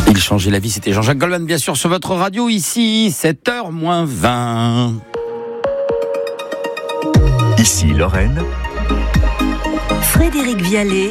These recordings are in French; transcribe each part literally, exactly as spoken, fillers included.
Il changeait la vie, c'était Jean-Jacques Goldman, bien sûr, sur votre radio, ici, sept heures moins vingt. Ici Lorraine. Frédéric Vialet.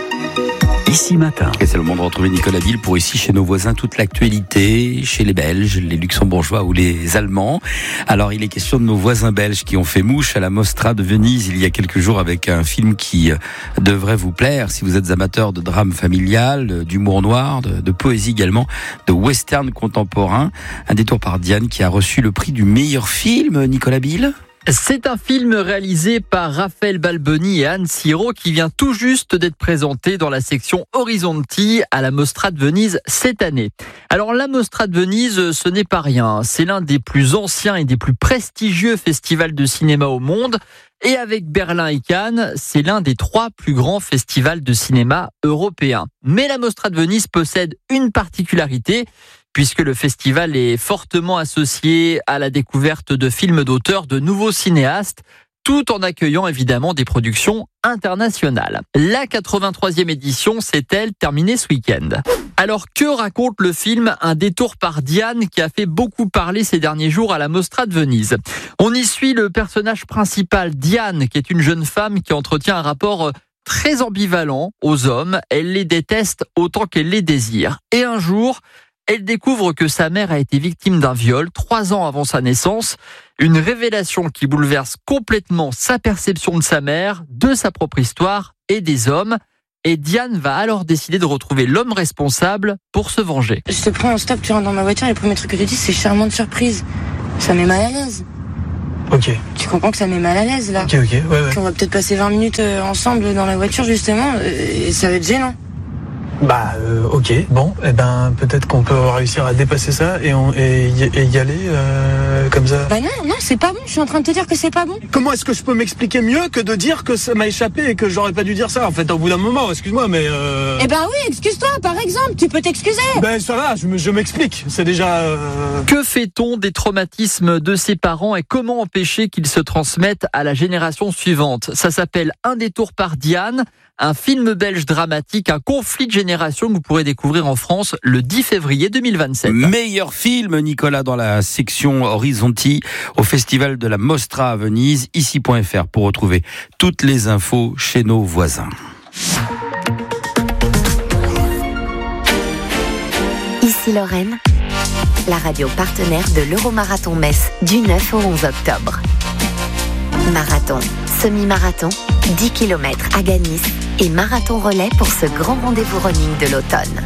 Ici Matin. Et c'est le moment de retrouver Nicolas Ville pour ici, chez nos voisins, toute l'actualité, chez les Belges, les Luxembourgeois ou les Allemands. Alors, il est question de nos voisins belges qui ont fait mouche à la Mostra de Venise il y a quelques jours avec un film qui devrait vous plaire si vous êtes amateur de drame familial, d'humour noir, de, de poésie également, de western contemporain. Un détour par Diane qui a reçu le prix du meilleur film, Nicolas Ville. C'est un film réalisé par Raphaël Balboni et Anne Siro qui vient tout juste d'être présenté dans la section Horizonti à la Mostra de Venise cette année. Alors la Mostra de Venise, ce n'est pas rien. C'est l'un des plus anciens et des plus prestigieux festivals de cinéma au monde. Et avec Berlin et Cannes, c'est l'un des trois plus grands festivals de cinéma européens. Mais la Mostra de Venise possède une particularité, puisque le festival est fortement associé à la découverte de films d'auteurs, de nouveaux cinéastes, tout en accueillant évidemment des productions internationales. La quatre-vingt-troisième édition s'est-elle terminée ce week-end. Alors que raconte le film Un détour par Diane qui a fait beaucoup parler ces derniers jours à la Mostra de Venise? On y suit le personnage principal, Diane, qui est une jeune femme qui entretient un rapport très ambivalent aux hommes. Elle les déteste autant qu'elle les désire. Et un jour, elle découvre que sa mère a été victime d'un viol trois ans avant sa naissance. Une révélation qui bouleverse complètement sa perception de sa mère, de sa propre histoire et des hommes. Et Diane va alors décider de retrouver l'homme responsable pour se venger. Je te prends en stop, tu rentres dans ma voiture, les premiers trucs que tu dis, c'est charmante surprise. Ça met mal à l'aise. Ok. Tu comprends que ça met mal à l'aise là. Ok, ok, ouais, ouais. Qu'on va peut-être passer vingt minutes ensemble dans la voiture justement, et ça va être gênant. Bah, euh, ok, bon, eh ben, peut-être qu'on peut réussir à dépasser ça et, on, et, y, et y aller euh, comme ça. Bah non, non, c'est pas bon, je suis en train de te dire que c'est pas bon. Comment est-ce que je peux m'expliquer mieux que de dire que ça m'a échappé et que j'aurais pas dû dire ça, en fait, au bout d'un moment, excuse-moi, mais... Euh... Eh ben oui, excuse-toi, par exemple, tu peux t'excuser. Ben ça va, je, je m'explique, c'est déjà... Euh... Que fait-on des traumatismes de ses parents et comment empêcher qu'ils se transmettent à la génération suivante? Ça s'appelle Un détour par Diane, un film belge dramatique, un conflit de génération que vous pourrez découvrir en France le dix février deux mille vingt-sept. Meilleur film, Nicolas, dans la section Horizonti au Festival de la Mostra à Venise, ici point f r pour retrouver toutes les infos chez nos voisins. Ici Lorraine, la radio partenaire de l'Euromarathon Metz du neuf au onze octobre. Marathon, semi-marathon, dix kilomètres à Ganis et marathon relais pour ce grand rendez-vous running de l'automne.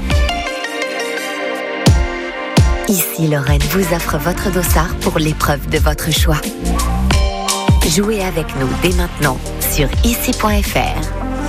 Ici Lorraine vous offre votre dossard pour l'épreuve de votre choix. Jouez avec nous dès maintenant sur ici point f r.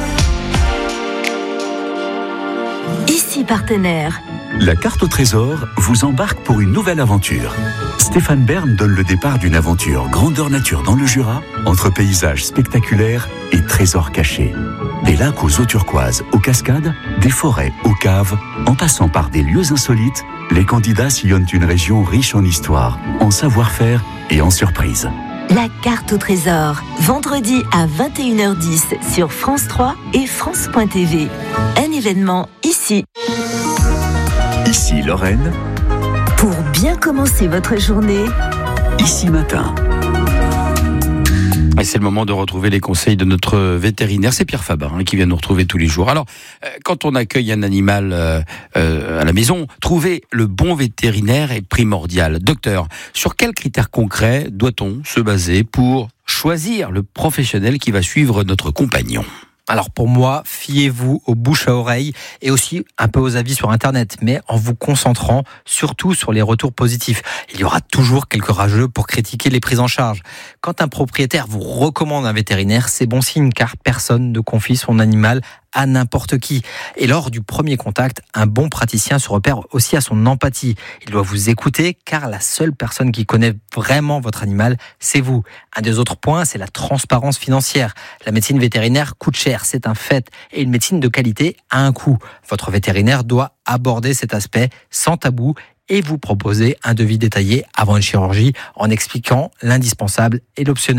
Ici partenaire. La carte au trésor vous embarque pour une nouvelle aventure. Stéphane Bern donne le départ d'une aventure grandeur nature dans le Jura, entre paysages spectaculaires et trésors cachés. Des lacs aux eaux turquoises, aux cascades, des forêts aux caves, en passant par des lieux insolites, les candidats sillonnent une région riche en histoire, en savoir-faire et en surprises. La carte au trésor, vendredi à vingt et une heures dix sur France trois et France point t v. Un événement ici. Ici Lorraine. Pour bien commencer votre journée. Ici Matin. Et c'est le moment de retrouver les conseils de notre vétérinaire. C'est Pierre Faber hein, qui vient nous retrouver tous les jours. Alors, euh, quand on accueille un animal euh, euh, à la maison, trouver le bon vétérinaire est primordial. Docteur, sur quels critères concrets doit-on se baser pour choisir le professionnel qui va suivre notre compagnon ? Alors pour moi, fiez-vous aux bouches à oreille et aussi un peu aux avis sur Internet, mais en vous concentrant surtout sur les retours positifs. Il y aura toujours quelques rageux pour critiquer les prises en charge. Quand un propriétaire vous recommande un vétérinaire, c'est bon signe car personne ne confie son animal à n'importe qui. Et lors du premier contact, un bon praticien se repère aussi à son empathie. Il doit vous écouter car la seule personne qui connaît vraiment votre animal, c'est vous. Un des autres points, c'est la transparence financière. La médecine vétérinaire coûte cher, c'est un fait. Et une médecine de qualité a un coût. Votre vétérinaire doit aborder cet aspect sans tabou et vous proposer un devis détaillé avant une chirurgie en expliquant l'indispensable et l'optionnel.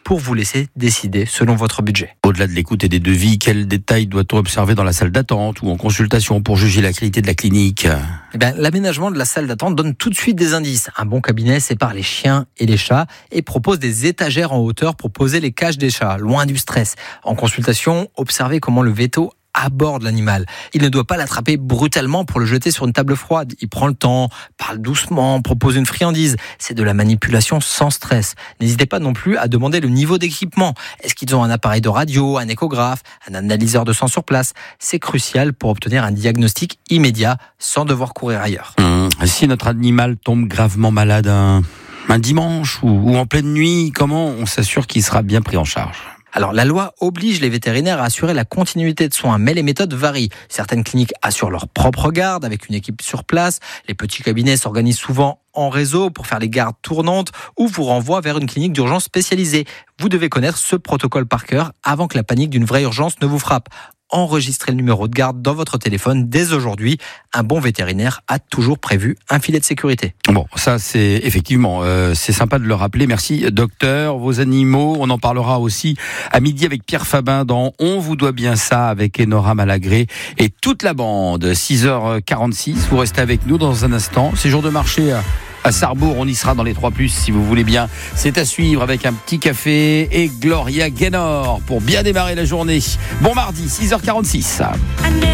pour vous laisser décider selon votre budget. Au-delà de l'écoute et des devis, quels détails doit-on observer dans la salle d'attente ou en consultation pour juger la qualité de la clinique ? Eh bien, l'aménagement de la salle d'attente donne tout de suite des indices. Un bon cabinet sépare les chiens et les chats et propose des étagères en hauteur pour poser les cages des chats, loin du stress. En consultation, observez comment le veto aborde l'animal. Il ne doit pas l'attraper brutalement pour le jeter sur une table froide. Il prend le temps, parle doucement, propose une friandise. C'est de la manipulation sans stress. N'hésitez pas non plus à demander le niveau d'équipement. Est-ce qu'ils ont un appareil de radio, un échographe, un analyseur de sang sur place ? C'est crucial pour obtenir un diagnostic immédiat sans devoir courir ailleurs. Mmh. Si notre animal tombe gravement malade un, un dimanche ou, ou en pleine nuit, comment on s'assure qu'il sera bien pris en charge ? Alors, la loi oblige les vétérinaires à assurer la continuité de soins, mais les méthodes varient. Certaines cliniques assurent leur propre garde avec une équipe sur place. Les petits cabinets s'organisent souvent en réseau pour faire les gardes tournantes ou vous renvoient vers une clinique d'urgence spécialisée. Vous devez connaître ce protocole par cœur avant que la panique d'une vraie urgence ne vous frappe. Enregistrez le numéro de garde dans votre téléphone dès aujourd'hui. Un bon vétérinaire a toujours prévu un filet de sécurité. Bon, ça c'est effectivement, euh, c'est sympa de le rappeler. Merci docteur. Vos animaux, on en parlera aussi à midi avec Pierre Fabin dans On vous doit bien ça avec Enora Malagré et toute la bande. six heures quarante-six, vous restez avec nous dans un instant. C'est jour de marché à À Sarrebourg, on y sera dans les trois plus si vous voulez bien. C'est à suivre avec un petit café et Gloria Gaynor pour bien démarrer la journée. Bon mardi, six heures quarante-six.